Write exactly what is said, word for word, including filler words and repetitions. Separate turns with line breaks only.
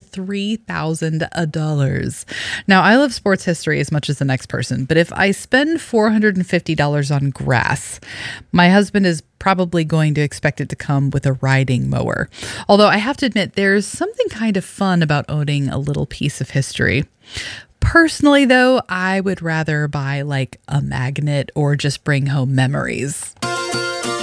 three thousand dollars. Now, I love sports history as much as the next person, but if I spend four hundred fifty dollars on grass, my husband is probably going to expect it to come with a riding mower. Although I have to admit, there's something kind of fun about owning a little piece of history. Personally, though, I would rather buy like a magnet or just bring home memories.